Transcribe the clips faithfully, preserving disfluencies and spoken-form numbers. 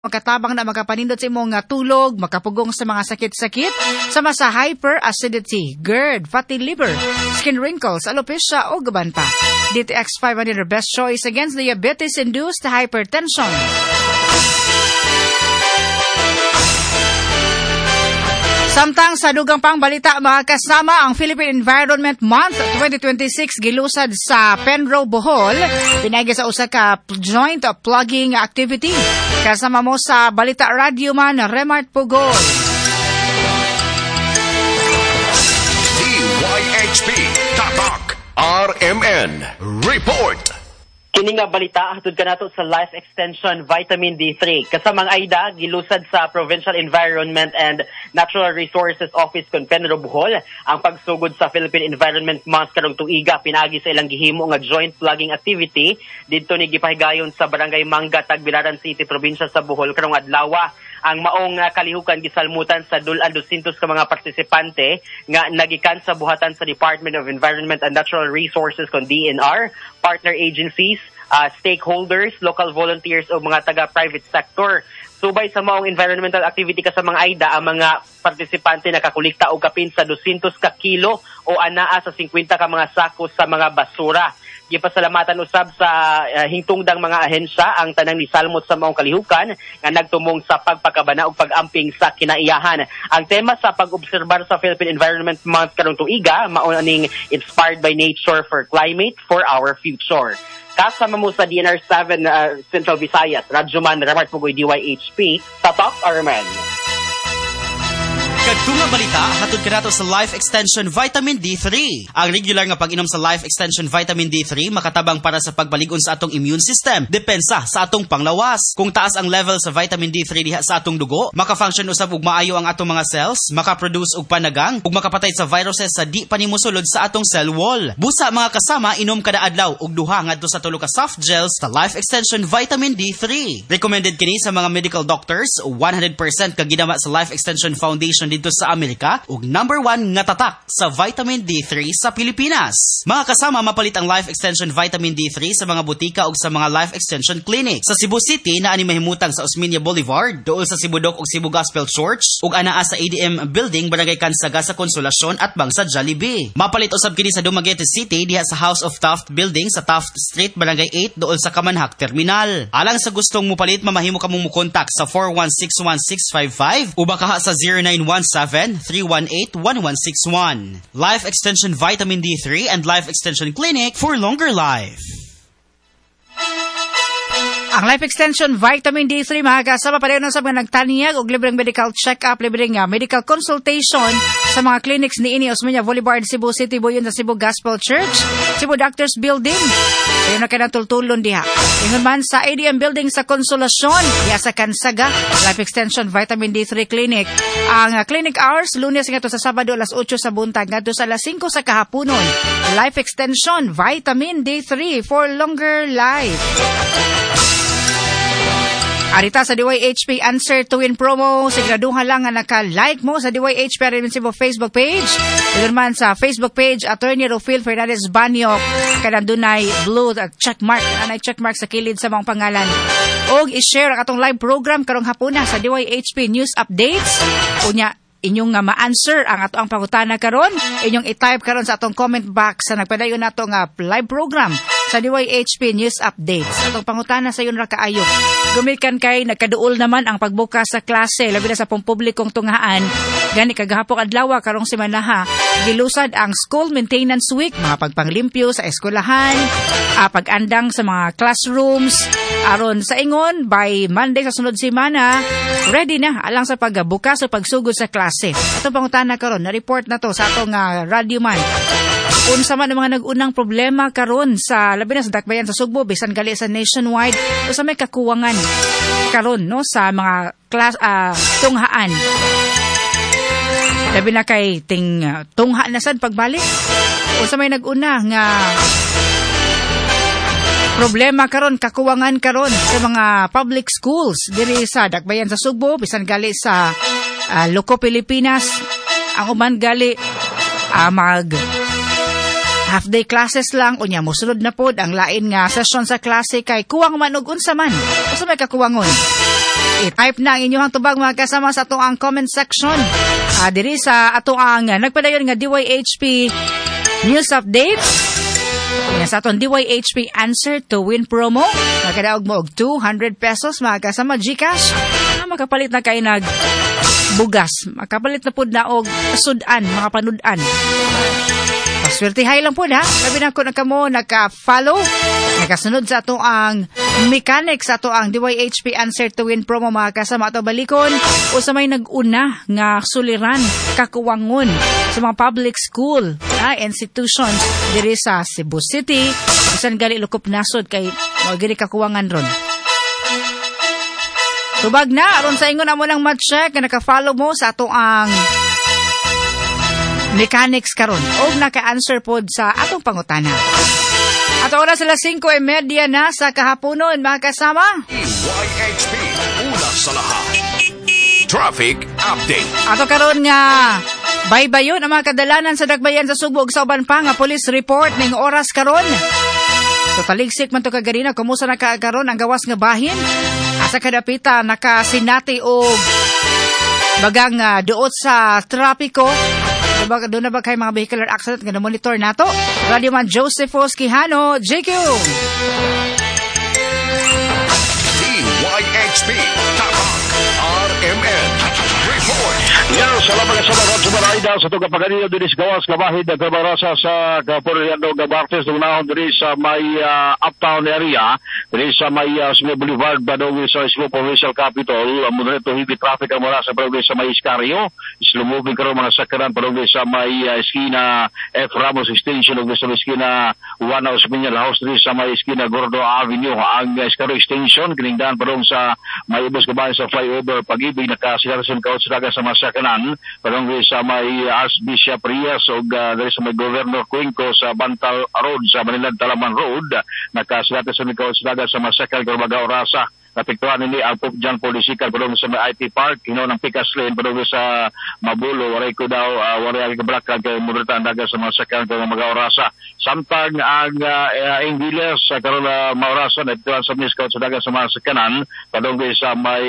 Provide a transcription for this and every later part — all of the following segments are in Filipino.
makatabang na makapanindot sa imong nga tulog, makapugong sa mga sakit-sakit, sama sa hyperacidity, GERD, fatty liver, skin wrinkles, alopecia o gaban pa. D T X five hundred best choice against diabetes-induced hypertension. Samtang sa dugang pang balita, mga kasama, ang Philippine Environment Month twenty twenty-six gilusad sa Penro, Bohol. Pinagi sa usa ka joint plugging activity. Kasama mo sa Balita Radio man, Remart Pugol. D Y H P Tatak R M N Report. Kini nga balita hatod kanato sa Life Extension Vitamin D three. Kasamang AIDA gilusad sa Provincial Environment and Natural Resources Office kon Penro, Bohol ang pagsugod sa Philippine Environment Month karong tuiga. Pinagi sa ilang gihimo nga joint plugging activity didto ni gipahigayon sa Barangay Manga, Tagbilaran City, probinsya sa Bohol karong adlaw. Ang maong uh, kalihukan gisalmutan sa dulan dusintos ka mga partisipante nga nagikan sa buhatan sa Department of Environment and Natural Resources kon D N R, partner agencies, uh, stakeholders, local volunteers o mga taga-private sector. Subay sa maong environmental activity ka sa mga AIDA, ang mga partisipante nakakulikta og kapin sa dusintos ka kilo o anaa sa fifty ka mga sako sa mga basura. Gipasalamatan usab sa uh, hingtungdang mga ahensya ang tanang nisalmot sa maong kalihukan nga nagtumong sa pagpakabana ug pag-amping sa kinaiyahan. Ang tema sa pag-obserbar sa Philippine Environment Month karong tuiga mao ning Inspired by Nature for Climate for Our Future. Kasama mo sa D N R seven uh, Central Visayas, Radyoman Remart Pugoy D Y H P, Tatak R M N. Kadtong balita hatod kanato sa Life Extension Vitamin D three. Ang regular nga pag-inom sa Life Extension Vitamin D three makatabang para sa pagbalik-on sa atong immune system, depensa sa atong panglawas. Kung taas ang level sa vitamin D three diha sa atong dugo, maka-function usab ug maayo ang atong mga cells, maka-produce og panagang ug makapatay sa viruses sa di pa nimusulod sa atong cell wall. Busa mga kasama, inom kada adlaw og duha ngadto sa tulo ka soft gels sa Life Extension Vitamin D three. Recommended kini sa mga medical doctors, one hundred percent ka ginama sa Life Extension Foundation dito sa Amerika ug number one nga tatak sa vitamin D three sa Pilipinas. Mga kasama, mapalit ang Life Extension Vitamin D three sa mga butika ug sa mga Life Extension Clinic. Sa Cebu City na ani mahimutang sa Osmeña Boulevard, duol sa Cebu Doc ug Cebu Gospel Church ug anaa sa A D M Building, Barangay Kansaga sa Konsolasyon at Bangsa Jollibee. Mapalit usab kini sa Dumaguete City diha sa House of Taft Building sa Taft Street, Barangay eight, duol sa Kamanhak Terminal. Alang sa gustong mupalit, mamahimo ka mong mukontak sa four one six one six five five o baka sa zero nine one seven three one eight one one six one. Life Extension Vitamin D three and Life Extension Clinic for longer life. Ang Life Extension Vitamin D three, mga kasama, pareho na sa mga nagtaniyag og libreng medical check-up, libreng uh, medical consultation sa mga clinics ni ini Osmeña Boulevard, Cebu City, buyon sa Cebu Gospel Church, Cebu Doctors Building. Ayun na kinatultulon diha. Ingon man sa A D M Building sa Konsolasyon, diha sa Kansaga, Life Extension Vitamin D three Clinic. Ang uh, clinic hours, Lunes ngadto sa Sabado alas eight sa buntag ngadto sa alas five sa kahaponon. Life Extension Vitamin D three for longer life. Arita sa D Y H P Answer to Win promo. Siguraduhan lang nga naka-like mo sa D Y H P rin sa Facebook page. Doon man sa Facebook page, Attorney Rufil Fernandez Banyok. Kanang dunay blue checkmark. Anay checkmark sa kilid sa mga pangalan. Og i-share ang atong live program karong hapuna sa D Y H P News Updates. Unya, inyong nga ma-answer ang ato ang pangutana karon, inyong i-type karon sa atong comment box sa nagpadayon nato nga live program sa D Y H P News Updates. Atong pangutana sa iyon ra kaayo. Gumikan kay nagkaduol naman ang pagbukas sa klase, labi na sa pampublikong tunghaan. Gani kagahapon adlaw karong semana ha, gilusad ang School Maintenance Week, mga pagpanglimpyo sa eskwelahan, uh, pag-andang sa mga classrooms. Aron sa ingon, by Monday sa sunod semana, ready na alang sa pagbukas o pagsugod sa klase. Atong pangutana karon, na-report na to sa atong uh, radio man. Unsa man ang mga nag-unang problema karon sa labi na sa dakbayan sa Sugbo, bisan gali sa nationwide, o sa may kakuwangan karon no sa mga class uh, tunghaan. Labi na kay ting uh, tungha na sad pagbalik. O sa may nag-una nga problema karon, kakuwangan karon sa mga public schools diri sa dakbayan sa Sugbo, bisan gali sa uh, Loco, Pilipinas. Ang uman gali uh, mag half-day classes lang, unya mosunod na pod ang lain nga session sa klase kay kuwang man og unsa man. Usa may kakuwangon. I-type na ang inyong tubag mga kasama sa ato ang comment section. Uh, diri sa ato ang uh, nagpadayon nga D Y H P News Update. Yan sa aton D Y H P Answer to Win promo. Nakadaog mo og two hundred pesos mga kasama GCash. Ah, makapalit na kayo nag bugas. Makapalit na po na og sudan, mga panudan. Paswertihay lang po na. Sabi na ko na kamo naka-follow. Nakasunod sa ato ang mechanics sa ato ang D Y H P Answer to Win promo mga kasama ato balikon. O sa may nag-una nga suliran, kakuwangon sa mga public school ah, institutions diri sa Cebu City. Bisan gali lukop nasod kay mo gini kakuwangan ron. Tubag na, aron sa ingon amo nang ma-check na naka-follow mo sa ato ang mechanics karon og naka-answer pod sa atong pangutana. At oras sila cinco e media na sa kahaponon mga kasama. D Y H P, una sa lahat. Traffic Update. Ato karon nga baybayon ang mga kadalanan sa Dagbayan sa Subo ug sa uban pa nga police report ning oras karon. So taligsik man to kaganina kumusta na karon ang gawas nga bahin. Asa kadapita nakasinati og bagang uh, duot sa trapiko. Doon na ba kayo mga vehicular accident nga na-monitor nato? Radio Man Josephos Quijano, J Q. D Y H P, Tapak, R M N, Report. Yan, salamat sa mga sumarayda sa itong kapaganino din sa gawas kabahid na kabarasa sa Kapuriano Gabartes tunahon din sa may uh, uptown area, din sa may uh, Smith Boulevard, badong sa Smith Provincial Capital. Ang muna ito, hindi traffic ang mula sa parang sa may Iscario. Slumubing karoon mga sakaran parang sa may uh, eskina F. Ramos Extension o sa may eskina Juan Osmeña House din sa may eskina Gordo Avenue. Ang uh, Iscario Extension, kiningdaan parang sa may ubos kabahin sa flyover Pag-ibig nakasilasan kaot sa daga sa masakanan. Parang sa may Archbishop Rias o uh, sa may Governor Cuenco sa Bantal Road, sa Manila Talaman Road. Nakasilatan sa kaot sa daga sa masakal Garbaga Orasa. Napiktuan nini ang Pope John Polisical padung sa I T Park, hinaw ng Picas Lane padung sa Mabulo, waray ko daw, uh, waray ang kablakad kay Murita ang daga sa mga sakyan kay mga orasa. Samtang ang uh, Ingles sa karoon na uh, maorasa na ituan sa miskaw sa daga sa mga sakyanan, padung sa may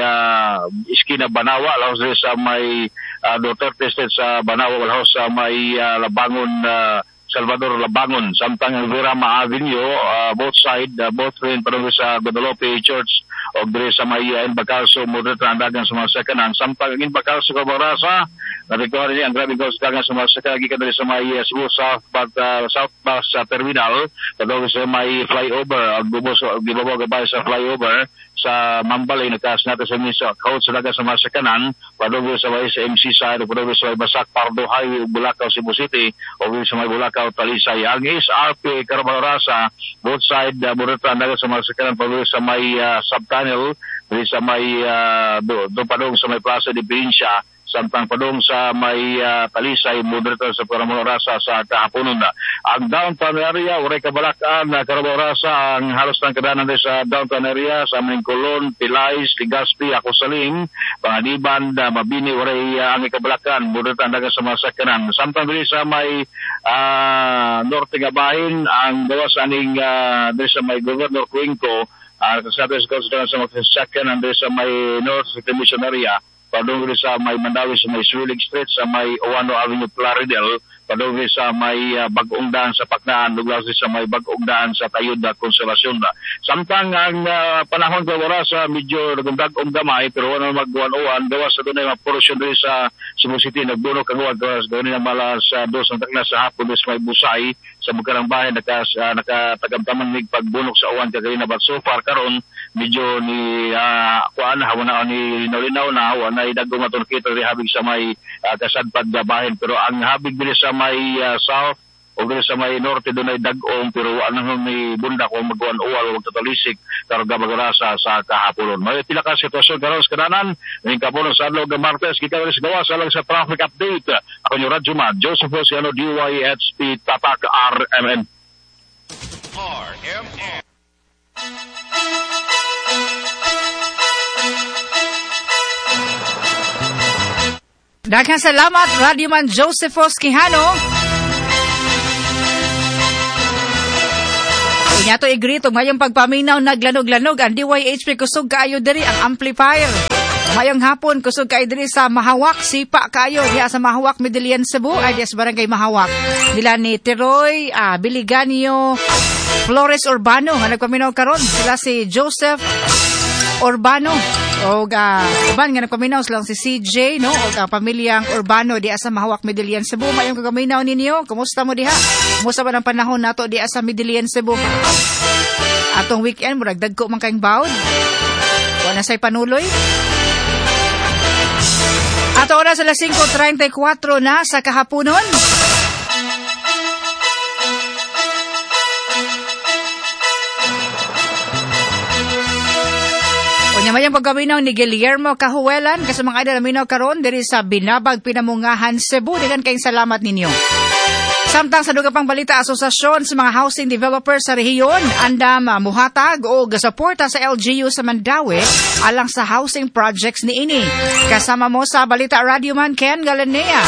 uh, iskina Banawa, laos sa may uh, Duterte State sa Banawa, laos sa may uh, Labangon uh, Salvador Labangon, samtang ang Virama Avenue, uh, both side, uh, both train parang sa Guadalupe Church o dire sa may uh, Inbacalso, moderate ang dagan sa mga sakanan. Samtang ang Inbacalso Cabarasa, natikuha rin ang grabing kaos dagan sa mga sakanan, gikan dire sa may uh, Cebu South, but, uh, South Bus uh, Terminal, padung sa may flyover, ang bubos, gibabaw gabay sa flyover, sa Mambalay, nagkaas natin sa misa, kaot sa dagan sa mga sakanan, padung sa may sa M C side, padung sa may Basak, Pardo Highway, Bulacau, Cebu City, o sa may Bulacau, Talisay. Ang East R P, Carabalorasa, both side, uh, Burita, naga sa mga sakanan, padung sa may uh, subtunnel, sa may, uh, do, do padung sa may Plaza de Provincia, samtang padung sa may uh, Talisay, moderate sa Carabalorasa sa kahaponon na. Ang downtown area, uray kabalakan na Carabalorasa, ang halos ng kadanan sa downtown area, sa aming Colon, Pilay, Legazpi, Acosalim, Panganiban, uh, Mabini, uray uh, ang ikabalakan, moderate ang daga sa mga sakanan. Samtang dili sa may uh, Norte Gabahin, ang gawas aning uh, dili sa may Governor Cuenco, uh, kasabi sa sa mga sakanan, dili sa may North Mission area, padung sa may Mandawi sa may Swilig Street, sa may Owano Avenue, Plaridel, padung sa may uh, Bagong Daan sa Paknaan, lugar sa may Bagong Daan sa Tayud na Konsolasyon na. Samtang ang uh, panahon ko sa medyo nagundagong gamay, pero wala mag-uwan-uwan, gawas sa doon ay maporosyon rin sa Cebu City, nagbuno kagawad, gawas gawin na malas sa uh, dos ng takna sa hapon, sa may Busay, sa Bukarang Bahay, nakas, uh, nakatagamtaman mig pagbunok sa uwan kagawin na, but so far karon medyo ni uh, kuan hawa na ni linaw na hawa na idagong aton kita ri habig sa may uh, kasadpad gabahin, pero ang habig diri sa may uh, south o diri sa may norte doon ay dagong, pero ano ni bunda ko magkuan uwal wag tatalisik karga magrasa sa kahapon. May pila ka sitwasyon karon sa kadanan ning kapono sa adlaw nga Martes, kita rin gawas lang sa traffic update. Ako ni Radyo Man Joseph Osiano, D Y H P Tatak R M N. R M N. Daghang salamat, Radio Man Josephos Quijano. Kunya to igrito, ngayong pagpaminaw naglanog-lanog, ang D Y H P kusog kaayo diri ang amplifier. Ngayong hapon, kusog kaayo diri sa Mahawak, sipa kaayo, diya sa Mahawak, Medellin, Cebu, ay diya sa Barangay Mahawak. Nila ni Teroy, ah, Biliganio, Flores Urbano, nga nagpaminaw karon. Sila si Joseph Urbano, o uh, uban nga nagpaminaw silang si C J, no? O uh, pamilyang Urbano diya sa Mahawak, Medellin, Cebu. Mayong kagaminaw ninyo, kumusta mo diha? Kumusta ba ng panahon nato diya sa Medellin, Cebu? Atong weekend, muragdag ko man kayong bawd. Wala say panuloy. Ato oras alas singko treinta y cuatro na sa kahaponon. Mayang pagkaminaw ni Guillermo Cahuelan kasi mga idol naminaw karon diri sa Binabag, Pinamungahan, Cebu. Dagan kayong salamat ninyo. Samtang sa duga pang balita, asosasyon sa mga housing developers sa rehiyon andam uh, muhatag o gasuporta sa L G U sa Mandaue alang sa housing projects ni ini. Kasama mo sa balita Radio Man Ken Galanea.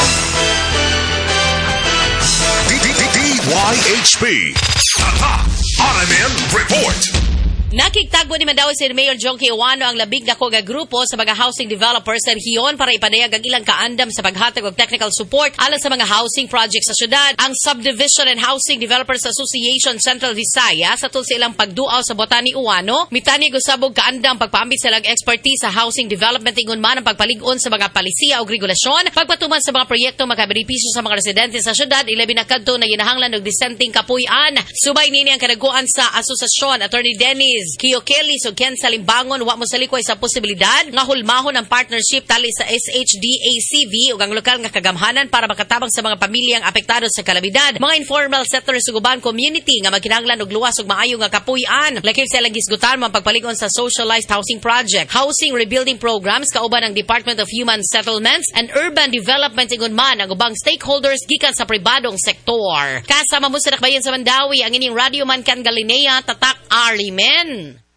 D Y H P Tatak R M N Report. Nakiktagbo ni Mandaue si Mayor John Kiwano ang labing dako nga grupo sa mga housing developers sa rehiyon para ipadayag ang ilang kaandam sa paghatag og technical support alang sa mga housing projects sa syudad. Ang Subdivision and Housing Developers Association Central Visayas sa sa ilang pagduaw sa Botani Uwano, mitani gusabog kaandam pagpaambit sa lag expertise sa housing development ingon man ang pagpalig-on sa mga palisiya ug regulasyon, pagpatuman sa mga proyekto makabenepisyo sa mga residente sa syudad, ilabi na kadto na ginahanglan og dissenting kapuy-an. Subay nini ang kadaguan sa asosasyon, Attorney Dennis Kio Kelly so Ken Salimbangon wa mo salikoy sa posibilidad nga hulmahon ang partnership tali sa S H D A C V ug ang lokal nga kagamhanan para makatabang sa mga pamilyang apektado sa kalamidad. Mga informal sectors sa uban community nga magkinahanglan og luwas ug maayo nga kapuy-an. Lakip sa gisgutan mo ang pagpalig-on sa socialized housing project, housing rebuilding programs kauban ang Department of Human Settlements and Urban Development ingon man ang ubang stakeholders gikan sa pribadong sektor. Kasama mo sa dakbayan sa Mandaue ang ining Radio Man Ken Galanea, Tatak R M N.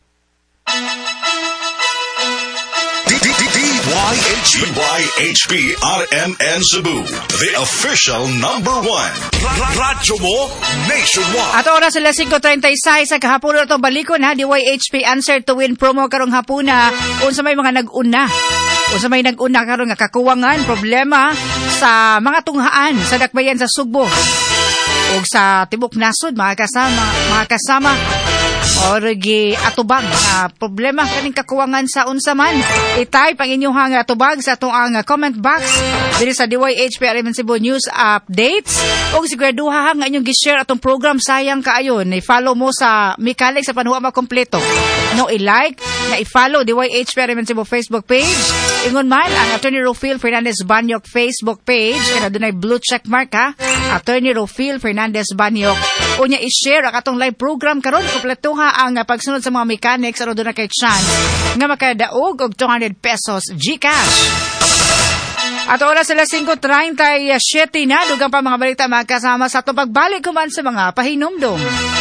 D Y H P R M N Cebu, the official number one. Radyo mo nationwide. At oras sila singko treinta y seis sa kahapon ito balikon ha, D Y H P Answer to Win promo karong hapuna. Unsa may mga nag-una. Unsa may nag-una karon nga kakuwangan, problema sa mga tunghaan sa dakbayan sa Sugbo ug sa tibok nasod, mga kasama, mga kasama or gi atubag uh, problema kaning kakuwangan sa unsa man. I-type ang inyong atubag sa atong ang comment box diri sa D Y H P R M N Cebu News Updates ug siguraduha nga inyong gi-share atong program. Sayang kaayo na i-follow mo sa Mikalig sa panuwa makompleto, no i-like na i-follow D Y H P R M N Cebu Facebook page. Ingon man ang Attorney Rofil Fernandez Banyok Facebook page kaya dunay blue check mark ha, Attorney Rofil Fernandez Banyok. Unya i-share ang atong live program karon kompleto ang pagsunod sa mga mechanics aron doon na kay chance nga makadaog og two hundred pesos GCash. At oras sila singko treinta y siete na, dugang pa mga balita magkasama sa itong pagbalik kuman sa mga pahinumdom.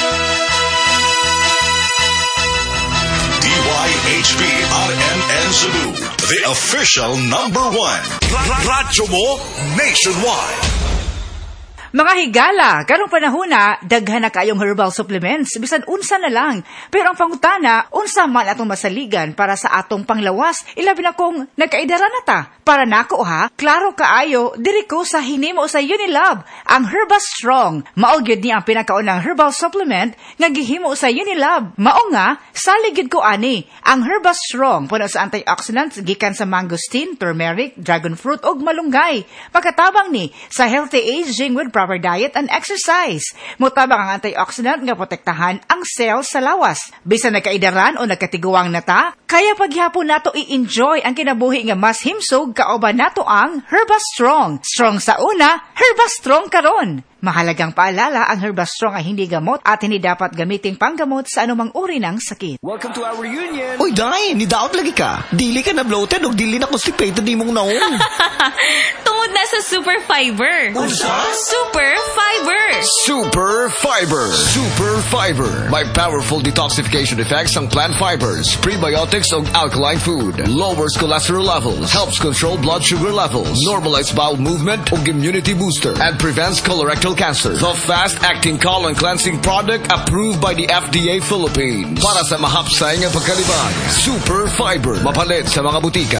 D Y H P R M N Cebu, the official number one. Radyo mo nationwide. Mga higala, karong panahon na, daghan na kayong herbal supplements, bisan unsa na lang. Pero ang pangutana, unsa man atong masaligan para sa atong panglawas, ilabi na kong nagkaidara na ta. Para nako ha, klaro kaayo, diri ko sa hinimo sa Unilab, ang Herba Strong. Mao gyud ni ang pinakaunang herbal supplement nga gihimo sa Unilab. Mao nga, saligid ko ani, ang Herba Strong puno sa antioxidants gikan sa mangosteen, turmeric, dragon fruit ug malunggay. Pagkatabang ni sa healthy aging with proper diet and exercise. Mutabang ang antioxidant nga protektahan ang cells sa lawas. Bisan nagkaidaran o nagkatiguang nata, kaya paghapon nato i-enjoy ang kinabuhi nga mas himsog kauban nato ang Herba Strong. Strong sa una, Herba Strong karon. Mahalagang paalala, ang Herba Strong ay hindi gamot at hindi dapat gamitin panggamot sa anumang uri ng sakit. Welcome to our reunion! Uy, Day! Nidaot lagi ka. Dili ka na bloated o dili na constipated di mong naong. Tungod na sa Super Fiber. Unsa? Super Fiber! Super Fiber! Super Fiber! May powerful detoxification effects ang plant fibers, prebiotics o alkaline food. Lowers cholesterol levels, helps control blood sugar levels, normalize bowel movement o immunity booster, and prevents colorectal colorectal cancer. The fast-acting colon cleansing product approved by the F D A Philippines. Para sa mahapsay ng pagkalibang, Super Fiber, mapalit sa mga butika.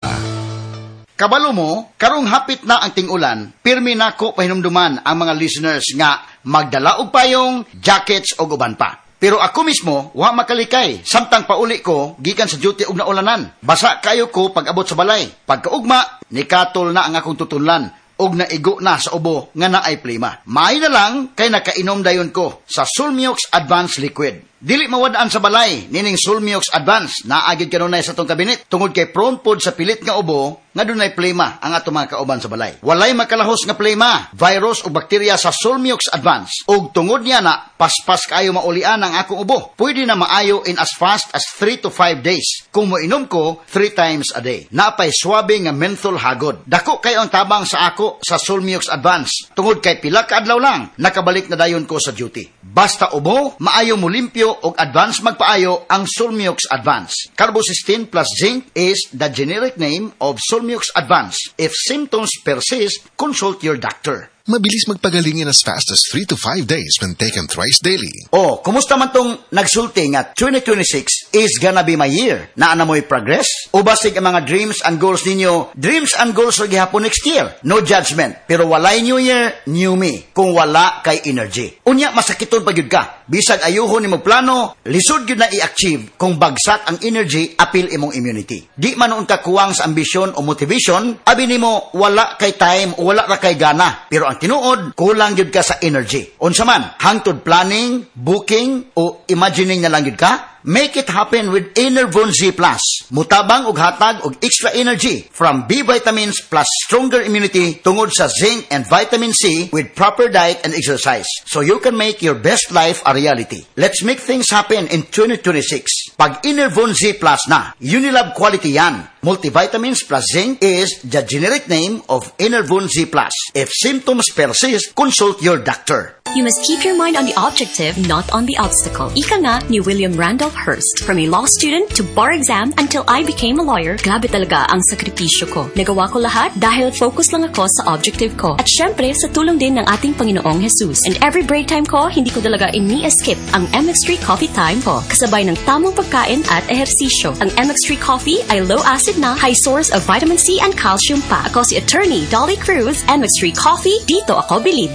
Kabalo mo, karong hapit na ang ting-ulan, pirmi nako pahinumduman ang mga listeners nga magdala og payong, jackets o uban pa. Pero ako mismo, wa makalikay, samtang pauli ko, gikan sa duty og naulanan. Basa kayo ko pag abot sa balay. Pagkaugma, nikatol na ang akong tutunlan, og naigo na sa ubo nga naay plima. Maay na lang, kay nakainom dayon ko sa Sulmiox Advanced Liquid. Dili mawadaan sa balay, nining Sulmiox Advance, naagid kanunay sa tong kabinet, tungod kay prone pod sa pilit nga ubo, nga dunay plema ang ato mga kauban sa balay. Walay makalahos nga plema, virus o bakterya sa Sulmiox Advance. Og tungod niya na, paspas kayo maulian ang akong ubo. Pwede na maayo in as fast as three to five days. Kung moinom ko, three times a day. Napay swabe nga menthol hagod. Dako kayo ang tabang sa ako sa Sulmiox Advance. Tungod kay pila ka adlaw lang, nakabalik na dayon ko sa duty. Basta ubo, maayo mo limpyo og advance magpaayo ang Sulmiox Advance. Carbocysteine plus zinc is the generic name of Sulmiox Advance. If symptoms persist, consult your doctor. Mabilis magpagalingin as fast as three to five days when taken thrice daily. Oh, kumusta man tong nagsulti nga twenty twenty-six is gonna be my year? Naana mo'y progress? O basig ang mga dreams and goals ninyo, dreams and goals or gihapon next year? No judgment. Pero walay new year, new me. Kung wala kay energy. Unya, masakiton pa yun ka. Bisag ayuhon ni mo plano, lisod yun na i-achieve kung bagsak ang energy, apil imong immunity. Di man noon ka kuwang sa ambisyon o motivation, abi nimo wala kay time o wala ra kay gana. Pero ang tinuod, kulang yun ka sa energy. Unsa man, hangtod planning, booking, o imagining na lang yun ka? Make it happen with Enervon Z Plus. Mutabang og hatag og extra energy from B vitamins plus stronger immunity tungod sa zinc and vitamin C with proper diet and exercise. So you can make your best life a reality. Let's make things happen in twenty twenty-six. Pag Enervon Z Plus na, Unilab quality yan. Multivitamins plus zinc is the generic name of Enervon Z Plus. If symptoms persist, consult your doctor. You must keep your mind on the objective, not on the obstacle. Ika nga ni William Randolph Hearst. From a law student to bar exam until I became a lawyer, grabe talaga ang sakripisyo ko. Nagawa ko lahat dahil focus lang ako sa objective ko. At syempre, sa tulong din ng ating Panginoong Jesus. And every break time ko, hindi ko talaga ini-skip ang M X three coffee time ko. Kasabay ng tamang pagkain at ehersisyo. Ang M X three coffee ay low acid na, high source of vitamin C and calcium pa. Ako si Attorney Dolly Cruz, M X three Coffee, dito ako bilib.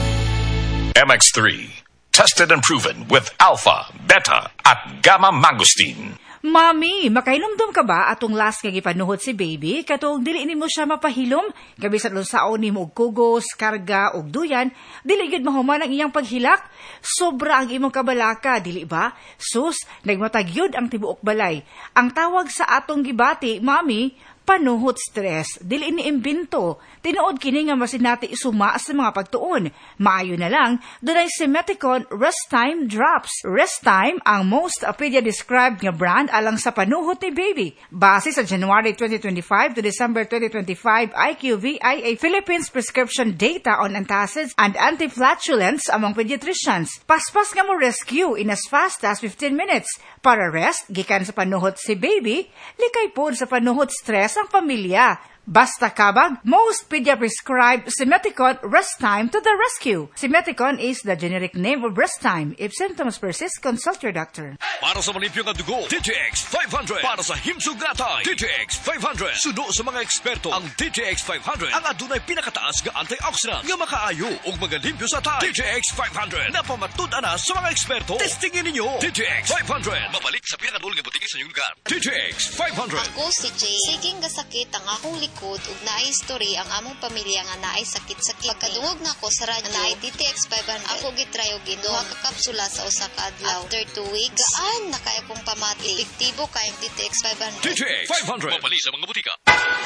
M X three, tested and proven with alpha, beta, at gamma mangosteen. Mami, makailumdum ka ba atong last kag ipanuhot si baby? Katong dili nimo siya mapahilom, gabi sa lunsaon nimo og kugos, karga og duyan, dili gid mahuman ang iyang paghilak. Sobra ang imong kabalaka, dili ba? Sus, nagmatagyod ang tibuok balay. Ang tawag sa atong gibati, mami, panuhot stress, dili ni imbento. Tinuod kini nga masinati isuma sa mga pagtuon. Maayo na lang, dunay Simeticon Rest Time Drops. Rest Time ang most pedia-described nga brand alang sa panuhot ni baby. Base sa January twenty twenty-five to December twenty twenty-five I Q V I A Philippines prescription data on antacids and antiflatulence among pediatricians. Paspas nga mo rescue in as fast as fifteen minutes. Para rest, gikan sa panuhot si baby, likay pod sa panuhot stress ang pamilya. Basta kabag, most pedia-prescribed Simeticon Rest Time to the rescue. Simeticon is the generic name of Rest Time. If symptoms persist, consult your doctor. Para sa malimpyo nga dugo, D T X five hundred. Para sa himsugatay, D T X five hundred. Sudo sa mga eksperto, ang D T X five hundred ang adunay pinakataas nga antioxidant nga makaayo og magalimpyo sa tay. D T X five hundred napamatud ana sa mga eksperto. Testingin ninyo. D T X five hundred. Mabalik sa pinakadulong nga butiki sa inyong lugar. D T X five hundred. Ako si Jay. Siging gasakit ang akong likod ug naay history ang among pamilya nga naay sakit-sakit. Pagkadungog na ko sa radyo naay D T X five hundred. Ako gitry og ginuha ka kapsula sa usa ka adlaw. After two weeks, gaan na kay akong pamati. Epektibo kay ang D T X five hundred. D T X five hundred. Mabalik sa mga butika.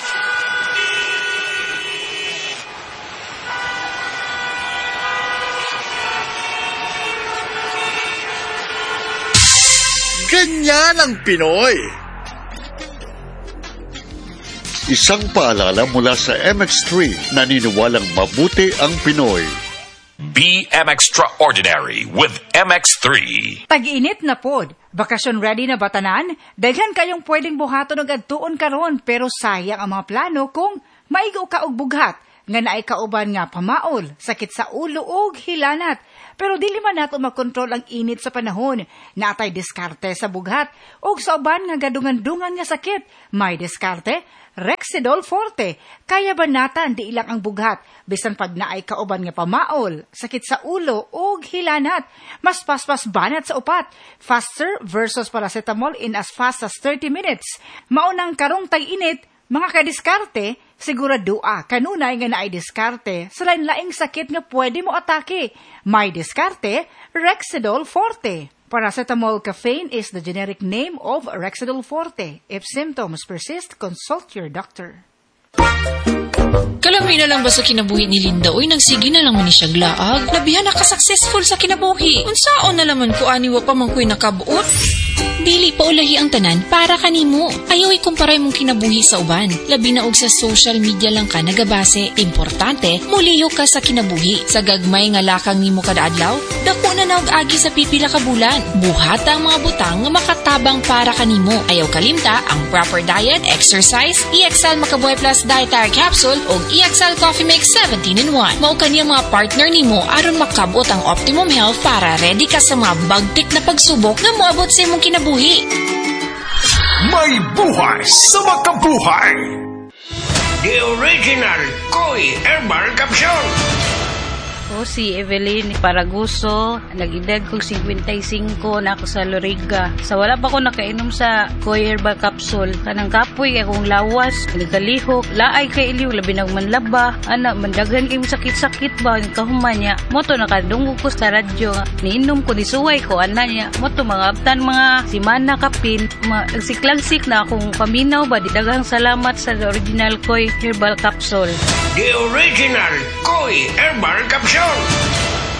Ganyan ang Pinoy. Isang paalala mula sa M X three, naniniwalang mabuti ang Pinoy. Be M Extraordinary with M X three. Tag-init na pod. Bakasyon ready na batanan? Daghan kayong pwedeng buhaton og adtuon karon pero sayang ang mga plano kung maigo ka og bughat. nga naay kauban nga pamaol, sakit sa ulo ug hilanat. Pero dili man nato makontrol ang init sa panahon. Naatay diskarte sa bughat ug sa uban nga gadungan-dungan nga sakit. May diskarte, Rexidol Forte. Kaya banatan di ilang ang bughat bisan pag naay kauban nga pamaol, sakit sa ulo ug hilanat. Mas paspas banat sa upat. Faster versus paracetamol in as fast as thirty minutes. Maunang karong tag-init, mga kadiskarte, siguradua kanunay nga naay diskarte sa lain-laing sakit nga pwede mo atake. May diskarte, Rexidol Forte. Paracetamol caffeine is the generic name of Rexidol Forte. If symptoms persist, consult your doctor. Kalamay na lang ba sa kinabuhi ni Linda? Uy, nagsige na lang man ni siya glaag. Nabihan na ka-successful sa kinabuhi. Unsaon na laman ko aniwa pa man ko'y nakabuot? Dili pa ulahi ang tanan para kanimo. Ayaw ikumparay mong kinabuhi sa uban. Labi na og sa social media lang ka nagabase. Importante, muliyo ka sa kinabuhi. Sa gagmay nga lakang nimo kada adlaw, dako na naog agi sa pipila ka bulan. Buhata ang mga butang nga makatabang para kanimo. Ayaw kalimta ang proper diet, exercise, E X L Makabuhay Plus Dietary Capsule o E X L Coffee Mix seventeen in one. Mao kaniya mga partner nimo aron makabot ang optimum health para ready ka sa mga bagtik na pagsubok nga moabot sa imong kinabuhi. May buhay sa makabuhay. The original Koi Herbal Capsule. Ako si Evelyn Paraguso, nag-edad kong fifty-five na ako sa Loriga. Sa wala pa ko nakainom sa Koi Herbal Capsule, kanang kapoy akong lawas, nagkalihok, laay kay iliw, labi nang manlaba, ana, mandagan kay sakit-sakit ba, ang kahuman niya. Moto nakadungog ko sa radyo, niinom ko, nisuway ko, ana niya. Moto mga abtan, mga simana kapin, nagsiklagsik na akong paminaw ba, di daghang salamat sa original Koi Herbal Capsule. The original Koi Herbal Capsule.